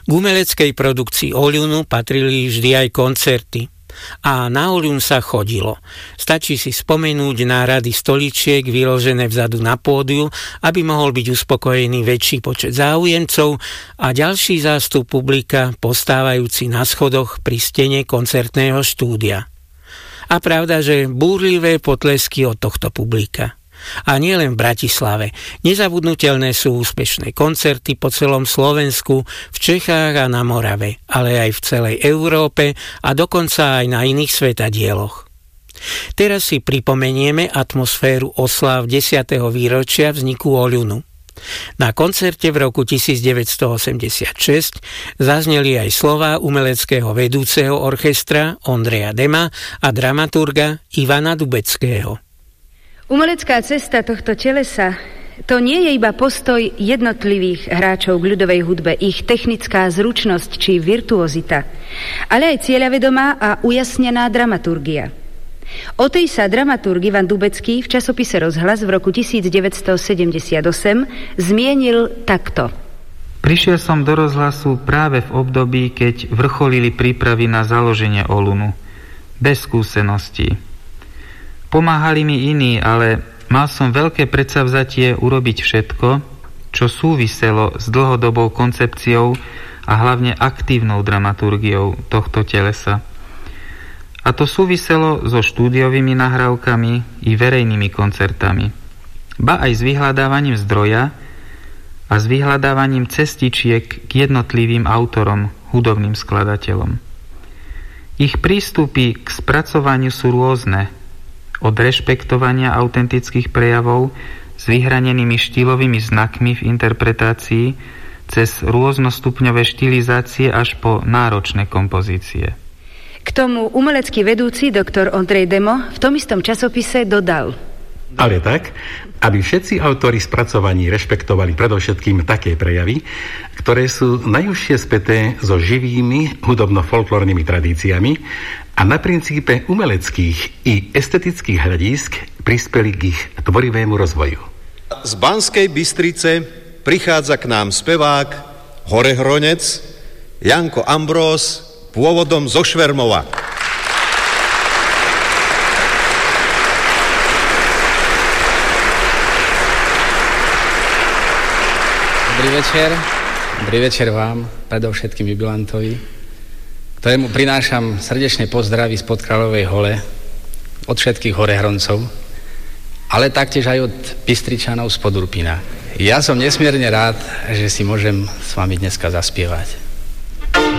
K umeleckej produkcii Oľunu patrili vždy aj koncerty. A na Oľun sa chodilo. Stačí si spomenúť na rady stoličiek vyložené vzadu na pódiu, aby mohol byť uspokojený väčší počet záujemcov a ďalší zástup publika postávajúci na schodoch pri stene koncertného štúdia. A pravda, že búrlivé potlesky od tohto publika. A nie len v Bratislave. Nezabudnutelné sú úspešné koncerty po celom Slovensku, v Čechách a na Morave, ale aj v celej Európe a dokonca aj na iných svetadieloch. Teraz si pripomenieme atmosféru osláv 10. výročia vzniku Oľunu. Na koncerte v roku 1986 zazneli aj slová umeleckého vedúceho orchestra Ondreja Dema a dramaturga Ivana Dubeckého. Umelecká cesta tohto telesa to nie je iba postoj jednotlivých hráčov k ľudovej hudbe, ich technická zručnosť či virtuozita, ale aj cieľavedomá a ujasnená dramaturgia. O tej sa dramaturg Ivan Dubecký v časopise Rozhlas v roku 1978 zmienil takto. Prišiel som do Rozhlasu práve v období, keď vrcholili prípravy na založenie Oľunu. Bez skúseností. Pomáhali mi iní, ale mal som veľké predsavzatie urobiť všetko, čo súviselo s dlhodobou koncepciou a hlavne aktívnou dramaturgiou tohto telesa. A to súviselo so štúdiovými nahrávkami i verejnými koncertami. Ba aj s vyhľadávaním zdroja a s vyhľadávaním cestičiek k jednotlivým autorom, hudobným skladateľom. Ich prístupy k spracovaniu sú rôzne, od rešpektovania autentických prejavov s vyhranenými štýlovými znakmi v interpretácii cez rôznostupňové štilizácie až po náročné kompozície. K tomu umelecký vedúci doktor Ondrej Demo v tom istom časopise dodal. Ale tak, aby všetci autori spracovaní rešpektovali predovšetkým také prejavy, ktoré sú najúžšie späté so živými hudobno-folklórnymi tradíciami a na princípe umeleckých i estetických hľadísk prispeli k ich tvorivému rozvoju. Z Banskej Bystrice prichádza k nám spevák Horehronec Janko Ambrós, pôvodom zo Švermova. Dobrý večer vám, predovšetkým jubilantovi, ktorému prinášam srdečné pozdravy spod Kráľovej Hole od všetkých horehroncov, ale taktiež aj od Bystričanov z Podurpina. Ja som nesmierne rád, že si môžem s vami dneska zaspievať.